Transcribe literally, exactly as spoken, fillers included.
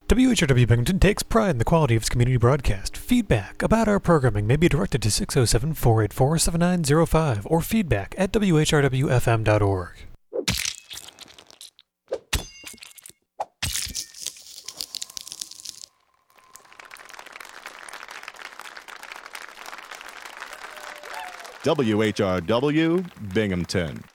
W H R W Binghamton takes pride in the quality of its community broadcast. Feedback about our programming may be directed to six oh seven, four eight four, seven nine oh five or feedback at w h r w f m dot org. W H R W Binghamton.